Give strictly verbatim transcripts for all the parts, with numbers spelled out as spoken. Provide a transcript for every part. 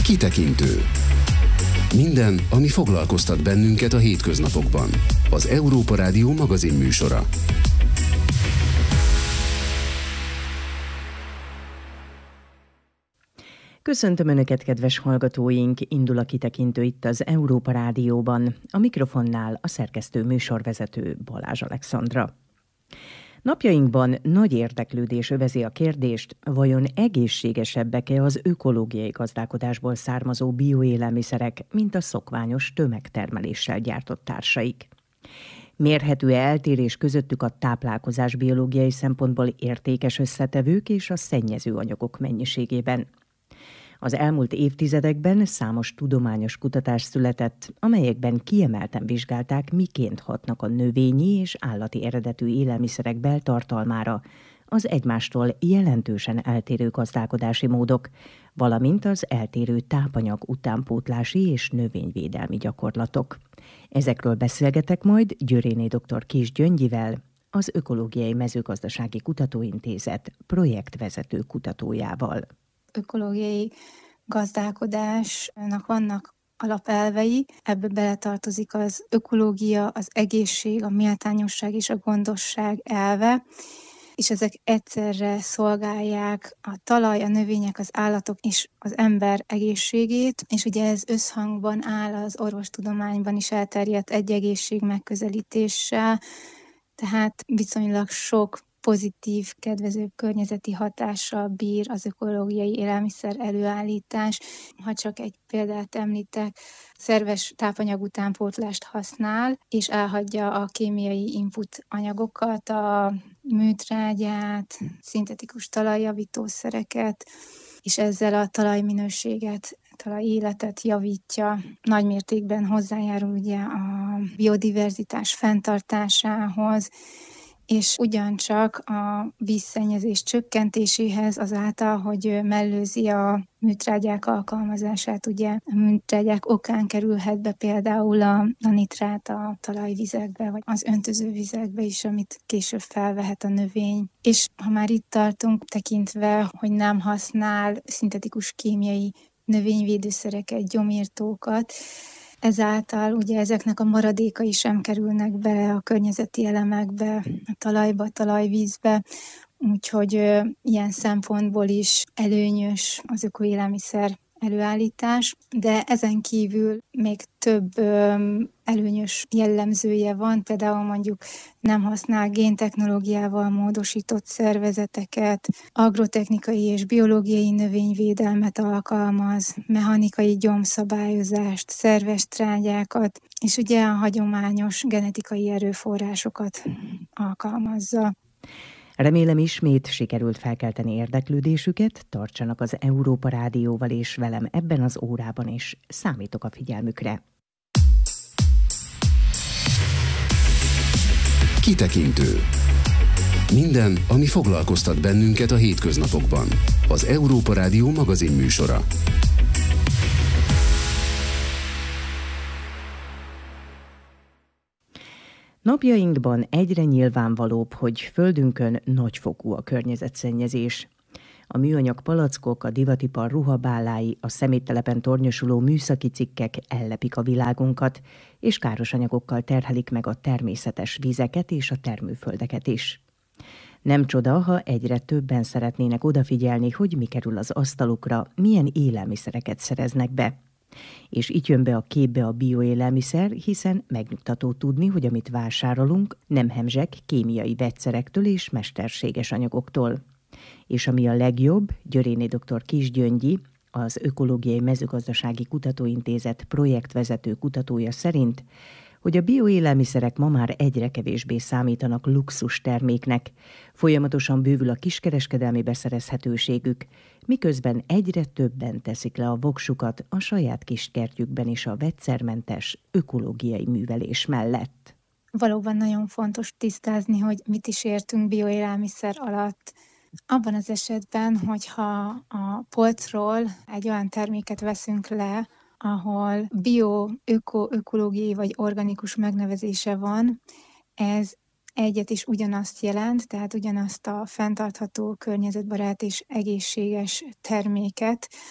Kitekintő. Minden, ami foglalkoztat bennünket a hétköznapokban. Az Európa Rádió magazin műsora. Köszöntöm Önöket, kedves hallgatóink! Indul a Kitekintő itt az Európa Rádióban. A mikrofonnál a szerkesztő műsorvezető Balázs Alexandra. Napjainkban nagy érdeklődés övezi a kérdést, vajon egészségesebbek-e az ökológiai gazdálkodásból származó bioélelmiszerek, mint a szokványos tömegtermeléssel gyártott társaik. Mérhető-e eltérés közöttük a táplálkozás biológiai szempontból értékes összetevők és a szennyező anyagok mennyiségében? Az elmúlt évtizedekben számos tudományos kutatás született, amelyekben kiemelten vizsgálták, miként hatnak a növényi és állati eredetű élelmiszerek beltartalmára az egymástól jelentősen eltérő gazdálkodási módok, valamint az eltérő tápanyag utánpótlási és növényvédelmi gyakorlatok. Ezekről beszélgetek majd Györéné dr. Kiss Gyöngyivel, az Ökológiai Mezőgazdasági Kutatóintézet projektvezető kutatójával. Ökológiai gazdálkodásnak vannak alapelvei, ebbe beletartozik az ökológia, az egészség, a méltányosság és a gondosság elve, és ezek egyszerre szolgálják a talaj, a növények, az állatok és az ember egészségét, és ugye ez összhangban áll az orvostudományban is elterjedt egy egészség megközelítéssel, tehát viszonylag sok pozitív, kedvező környezeti hatással bír az ökológiai élelmiszer előállítás. Ha csak egy példát említek, szerves tápanyag utánpótlást használ, és elhagyja a kémiai input anyagokat, a műtrágyát, szintetikus talajjavítószereket, és ezzel a talajminőséget, talajéletet javítja. Nagy mértékben hozzájárul ugye a biodiverzitás fenntartásához, és ugyancsak a vízszennyezés csökkentéséhez azáltal, hogy mellőzi a műtrágyák alkalmazását, ugye a műtrágyák okán kerülhet be például a, a nitrát a talajvizekbe, vagy az öntöző vizekbe is, amit később felvehet a növény. És ha már itt tartunk, tekintve, hogy nem használ szintetikus kémiai növényvédőszereket, gyomírtókat, ezáltal ugye ezeknek a maradékai sem kerülnek bele a környezeti elemekbe, a talajba, a talajvízbe, úgyhogy ö, ilyen szempontból is előnyös az ökoélelmiszer előállítás, de ezen kívül még több ö, előnyös jellemzője van, például mondjuk nem használ géntechnológiával módosított szervezeteket, agrotechnikai és biológiai növényvédelmet alkalmaz, mechanikai gyomszabályozást, szerves trágyákat, és ugye a hagyományos genetikai erőforrásokat alkalmazza. Remélem ismét sikerült felkelteni érdeklődésüket, tartsanak az Európa Rádióval és velem ebben az órában is, számítok a figyelmükre. Kitekintő. Minden, ami foglalkoztat bennünket a hétköznapokban. Az Európa Rádió magazin műsora. Napjainkban egyre nyilvánvalóbb, hogy földünkön nagyfokú a környezetszennyezés. A műanyag palackok, a divatipar ruhabálái, a szeméttelepen tornyosuló műszaki cikkek ellepik a világunkat, és káros anyagokkal terhelik meg a természetes vizeket és a termőföldeket is. Nem csoda, ha egyre többen szeretnének odafigyelni, hogy mi kerül az asztalukra, milyen élelmiszereket szereznek be. És itt jön be a képbe a bioélelmiszer, hiszen megnyugtató tudni, hogy amit vásárolunk, nem hemzseg kémiai vegyszerektől és mesterséges anyagoktól. És ami a legjobb, Györéné dr. Kiss Gyöngyi, az Ökológiai Mezőgazdasági Kutatóintézet projektvezető kutatója szerint, hogy a bioélelmiszerek ma már egyre kevésbé számítanak luxus terméknek, folyamatosan bővül a kiskereskedelmi beszerezhetőségük, miközben egyre többen teszik le a voksukat a saját kiskertjükben is a vegyszermentes ökológiai művelés mellett. Valóban nagyon fontos tisztázni, hogy mit is értünk bioélelmiszer alatt. Abban az esetben, hogyha a polcról egy olyan terméket veszünk le, ahol bio, öko, ökológiai vagy organikus megnevezése van, ez egyet is ugyanazt jelent, tehát ugyanazt a fenntartható, környezetbarát és egészséges terméket,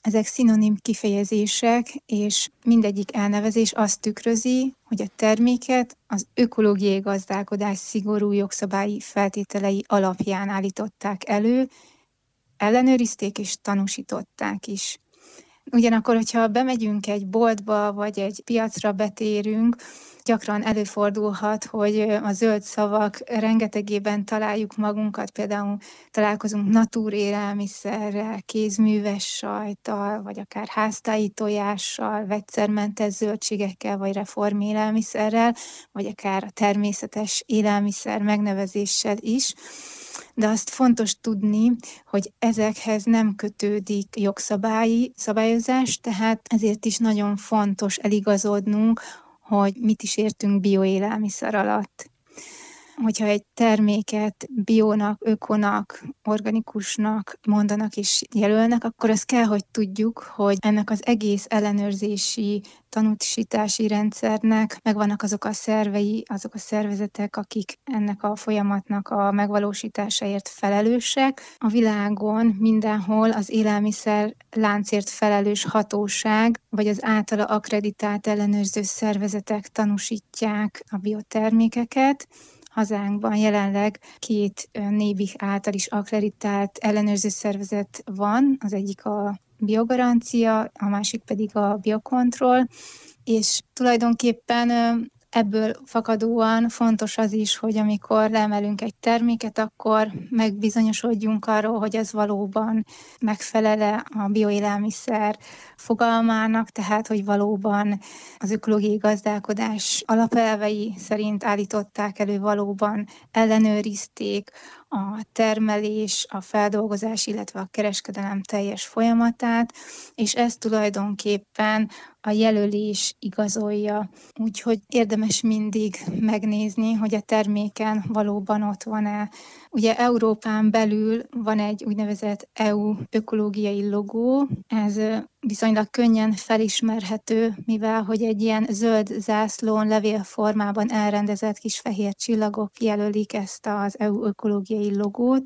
Ezek szinonim kifejezések, és mindegyik elnevezés azt tükrözi, hogy a terméket az ökológiai gazdálkodás szigorú jogszabályi feltételei alapján állították elő, ellenőrizték és tanúsították is. Ugyanakkor, hogyha bemegyünk egy boltba, vagy egy piacra betérünk, gyakran előfordulhat, hogy a zöld szavak rengetegében találjuk magunkat, például találkozunk natúrélelmiszerrel, kézműves sajttal, vagy akár háztáji tojással, vegyszermentes zöldségekkel, vagy reformélelmiszerrel, vagy akár a természetes élelmiszer megnevezéssel is. De azt fontos tudni, hogy ezekhez nem kötődik jogszabályi szabályozás, tehát ezért is nagyon fontos eligazodnunk, hogy mit is értünk bioélelmiszer alatt. Hogyha egy terméket biónak, ökonak, organikusnak mondanak és jelölnek, akkor azt kell, hogy tudjuk, hogy ennek az egész ellenőrzési, tanúsítási rendszernek megvannak azok a szervei, azok a szervezetek, akik ennek a folyamatnak a megvalósításáért felelősek. A világon mindenhol az élelmiszer láncért felelős hatóság, vagy az általa akkreditált ellenőrző szervezetek tanúsítják a biotermékeket. Hazánkban jelenleg két NÉBIH által is akkreditált ellenőrző szervezet van, az egyik a Biogarancia, a másik pedig a Biocontrol, és tulajdonképpen ebből fakadóan fontos az is, hogy amikor leemelünk egy terméket, akkor megbizonyosodjunk arról, hogy ez valóban megfelel a bioélelmiszer fogalmának, tehát hogy valóban az ökológiai gazdálkodás alapelvei szerint állították elő, valóban ellenőrizték a termelés, a feldolgozás, illetve a kereskedelem teljes folyamatát, és ez tulajdonképpen a jelölés igazolja. Úgyhogy érdemes mindig megnézni, hogy a terméken valóban ott van-e. Ugye Európán belül van egy úgynevezett é u ökológiai logó, ez viszonylag könnyen felismerhető, mivel hogy egy ilyen zöld zászlón levélformában elrendezett kis fehér csillagok jelölik ezt az é u ökológiai logót,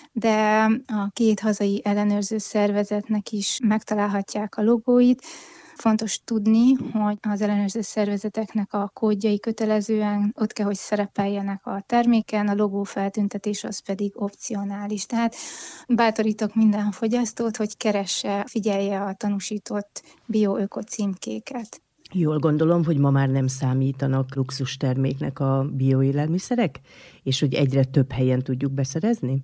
de a két hazai ellenőrző szervezetnek is megtalálhatják a logóit. Fontos tudni, hogy az ellenőrző szervezeteknek a kódjai kötelezően ott kell, hogy szerepeljenek a terméken, a logó feltüntetés az pedig opcionális. Tehát bátorítok minden fogyasztót, hogy keresse, figyelje a tanúsított bio-öko címkéket. Jól gondolom, hogy ma már nem számítanak luxus terméknek a bioélelmiszerek, és hogy egyre több helyen tudjuk beszerezni?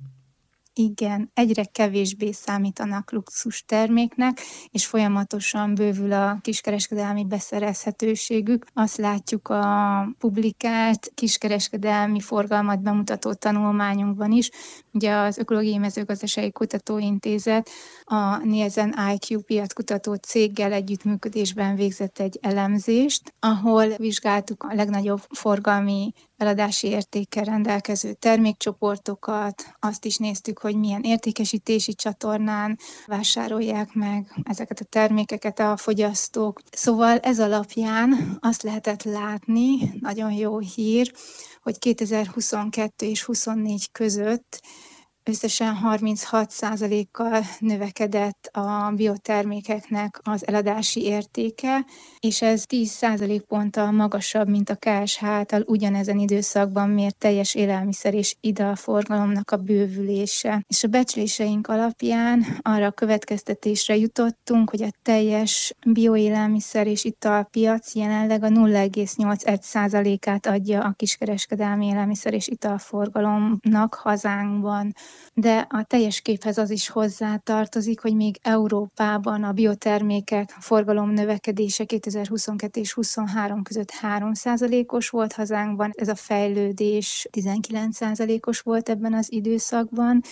Igen, egyre kevésbé számítanak luxus terméknek, és folyamatosan bővül a kiskereskedelmi beszerezhetőségük. Azt látjuk a publikált kiskereskedelmi forgalmat bemutató tanulmányunkban is. Ugye az Ökológiai Mezőgazdasági Kutatóintézet a Nielsen i kú piackutató céggel együttműködésben végzett egy elemzést, ahol vizsgáltuk a legnagyobb forgalmi eladási értékkel rendelkező termékcsoportokat, azt is néztük, hogy milyen értékesítési csatornán vásárolják meg ezeket a termékeket a fogyasztók. Szóval ez alapján azt lehetett látni, nagyon jó hír, hogy kétezer-huszonkettő és huszonnégy között összesen harminchat százalékkal növekedett a biotermékeknek az eladási értéke, és ez tíz százalékponttal magasabb, mint a ká es há által ugyanezen időszakban mért teljes élelmiszer és italforgalomnak a bővülése. És a becsléseink alapján arra a következtetésre jutottunk, hogy a teljes bioélelmiszer és italpiac jelenleg a nulla egész nyolc százalékát adja a kiskereskedelmi élelmiszer és italforgalomnak hazánkban. De a teljes képhez az is hozzátartozik, hogy még Európában a biotermékek forgalom növekedése kétezer-huszonkettő és huszonhárom között három százalékos volt, hazánkban ez a fejlődés tizenkilenc százalékos volt ebben az időszakban.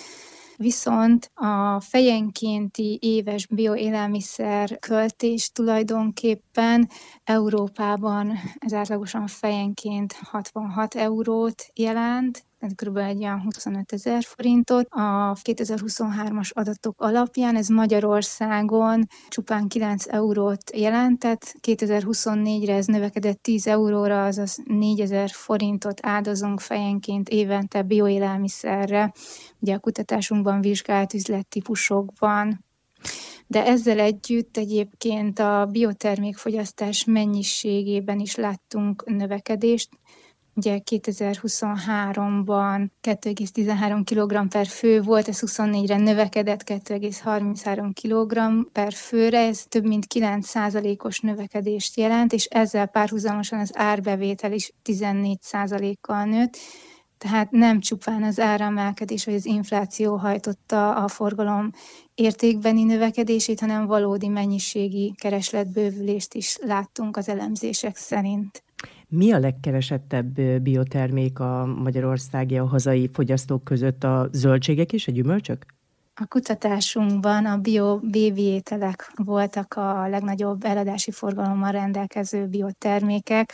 Viszont a fejenkénti éves bioélelmiszer költés tulajdonképpen Európában ez átlagosan fejenként hatvanhat eurót jelent, ez kb. Egy olyan huszonöt ezer forintot. A kétezer-huszonhármas adatok alapján ez Magyarországon csupán kilenc eurót jelentett, kétezer-huszonnégyre ez növekedett tíz euróra, azaz négyezer forintot áldozunk fejenként évente bioélelmiszerre. Ugye a kutatásunkban vizsgált üzlettípusokban De ezzel együtt egyébként a biotermékfogyasztás mennyiségében is láttunk növekedést. Ugye kétezer-huszonháromban kettő egész tizenhárom kilogramm per fő volt, ez huszonnégyre növekedett kettő egész harminchárom kilogramm per főre, ez több mint kilenc százalékos növekedést jelent, és ezzel párhuzamosan az árbevétel is tizennégy százalékkal nőtt. Tehát nem csupán az áremelkedés vagy az infláció hajtotta a forgalom értékbeni növekedését, hanem valódi mennyiségi keresletbővülést is láttunk az elemzések szerint. Mi a legkeresettebb biotermék a magyarországi, a hazai fogyasztók között, a zöldségek és a gyümölcsök? A kutatásunkban a bio-bébi ételek voltak a legnagyobb eladási forgalommal rendelkező biotermékek,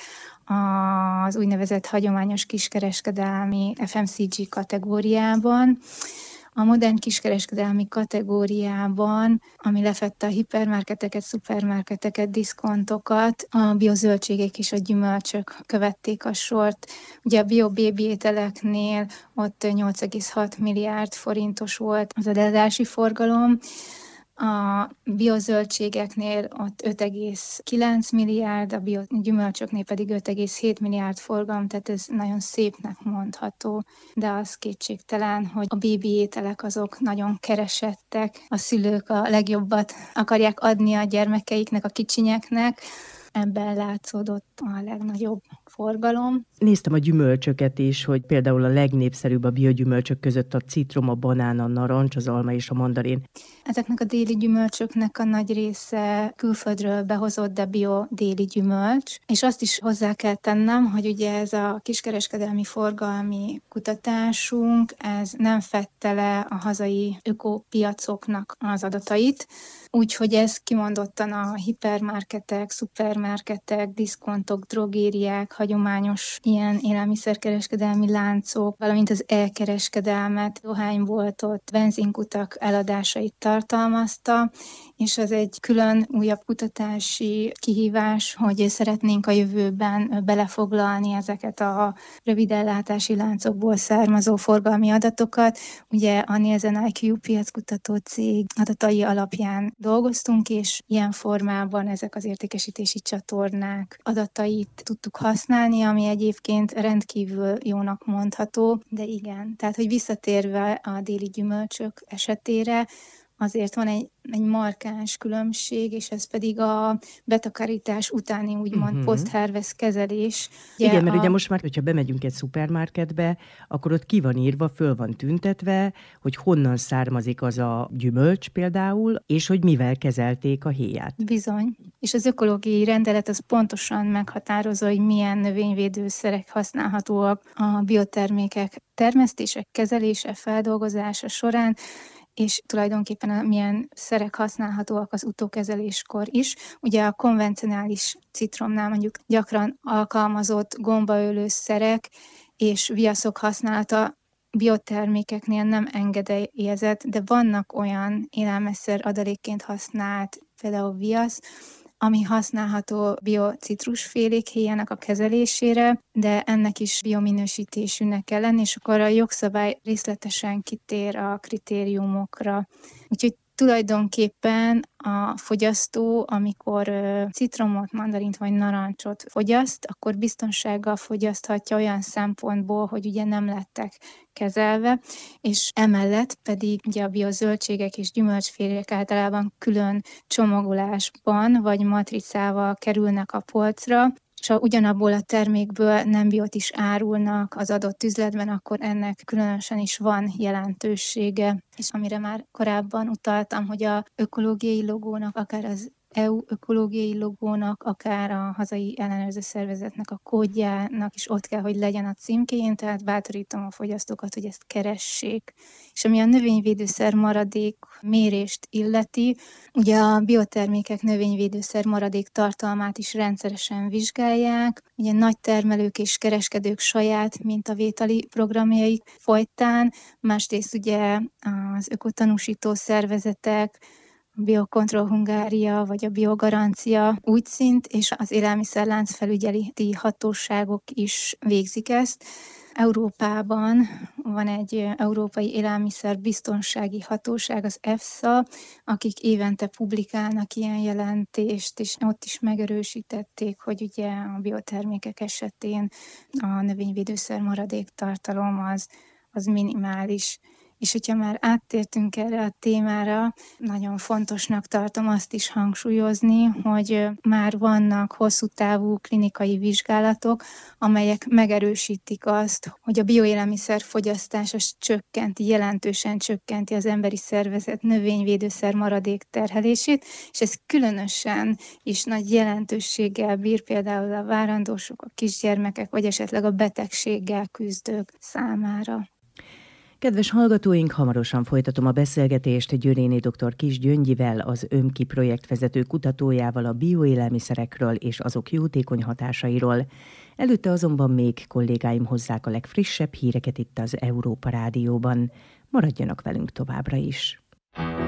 az úgynevezett hagyományos kiskereskedelmi ef em cé gé kategóriában. A modern kiskereskedelmi kategóriában, ami lefedte a hipermarketeket, szupermarketeket, diszkontokat, a biozöldségek és a gyümölcsök követték a sort. Ugye a bio-bébi ételeknél ott nyolc egész hat milliárd forintos volt az eladási forgalom, a biozöldségeknél ott öt egész kilenc milliárd, a biogyümölcsöknél pedig öt egész hét milliárd forgalom, tehát ez nagyon szépnek mondható, de az kétségtelen, hogy a bébi ételek azok nagyon keresettek, a szülők a legjobbat akarják adni a gyermekeiknek, a kicsinyeknek, ebben látszódott a legnagyobb forgalom. Néztem a gyümölcsöket is, hogy például a legnépszerűbb a biogyümölcsök között a citrom, a banán, a narancs, az alma és a mandarin. Ezeknek a déli gyümölcsöknek a nagy része külföldről behozott, de bio déli gyümölcs. És azt is hozzá kell tennem, hogy ugye ez a kiskereskedelmi forgalmi kutatásunk, ez nem fedte le a hazai ökopiacoknak az adatait, úgyhogy ez kimondottan a hipermarketek, szupermarketek, diszkontok, drogériák, hagyományos ilyen élelmiszerkereskedelmi láncok, valamint az elkereskedelmet, dohányboltot, benzinkutak eladásait tartalmazta, és ez egy külön újabb kutatási kihívás, hogy szeretnénk a jövőben belefoglalni ezeket a rövidellátási láncokból származó forgalmi adatokat. Ugye a Nielsen i kú piackutató cég adatai alapján dolgoztunk, és ilyen formában ezek az értékesítési csatornák adatait tudtuk használni, ami egyébként rendkívül jónak mondható, de igen, tehát hogy visszatérve a déli gyümölcsök esetére, azért van egy, egy markáns különbség, és ez pedig a betakarítás utáni úgymond uh-huh. post-harvest kezelés. Ugye Igen, mert a... ugye most már, hogyha bemegyünk egy szupermarketbe, akkor ott ki van írva, föl van tüntetve, hogy honnan származik az a gyümölcs például, és hogy mivel kezelték a héját. Bizony. És az ökológiai rendelet az pontosan meghatározza, hogy milyen növényvédőszerek használhatóak a biotermékek termesztése, kezelése, feldolgozása során, és tulajdonképpen a milyen szerek használhatóak az utókezeléskor is. Ugye a konvencionális citromnál mondjuk gyakran alkalmazott gombaölő szerek és viaszok használata biotermékeknél nem engedélyezett, de vannak olyan élelmiszer adalékként használt, például viasz, ami használható biocitrusfélék héjának a kezelésére, de ennek is biominősítésűnek kell lenni, és akkor a jogszabály részletesen kitér a kritériumokra. Úgyhogy tulajdonképpen a fogyasztó, amikor citromot, mandarint vagy narancsot fogyaszt, akkor biztonsággal fogyaszthatja olyan szempontból, hogy ugye nem lettek kezelve, és emellett pedig ugye a biozöldségek és gyümölcsfélék általában külön csomagolásban vagy matricával kerülnek a polcra, és ha ugyanabból a termékből nem biót is árulnak az adott üzletben, akkor ennek különösen is van jelentősége. És amire már korábban utaltam, hogy a ökológiai logónak, akár az é u ökológiai logónak, akár a hazai ellenőrző szervezetnek a kódjának is ott kell, hogy legyen a címkéjén, tehát bátorítom a fogyasztókat, hogy ezt keressék. És ami a növényvédőszer maradék mérést illeti, ugye a biotermékek növényvédőszer maradék tartalmát is rendszeresen vizsgálják, ugye nagy termelők és kereskedők saját mintavételi programjaik folytán, másrészt ugye az ökotanúsító szervezetek, Biocontrol Hungária vagy a Biogarancia úgyszint, és az élelmiszerlánc felügyeleti hatóságok is végzik ezt. Európában van egy Európai Élelmiszerbiztonsági Hatóság, az EFSA, akik évente publikálnak ilyen jelentést, és ott is megerősítették, hogy ugye a biotermékek esetén a növényvédőszer maradéktartalom az, az minimális. És hogyha már áttértünk erre a témára, nagyon fontosnak tartom azt is hangsúlyozni, hogy már vannak hosszú távú klinikai vizsgálatok, amelyek megerősítik azt, hogy a bioélelmiszer fogyasztás az csökkenti, jelentősen csökkenti az emberi szervezet növényvédőszer maradék terhelését, és ez különösen is nagy jelentőséggel bír például a várandósok, a kisgyermekek, vagy esetleg a betegséggel küzdők számára. Kedves hallgatóink, hamarosan folytatom a beszélgetést Győréné dr. Kiss Gyöngyivel, az ÖMKI projektvezető kutatójával a bioélelmiszerekről és azok jótékony hatásairól. Előtte azonban még kollégáim hozzák a legfrissebb híreket itt az Európa Rádióban. Maradjanak velünk továbbra is!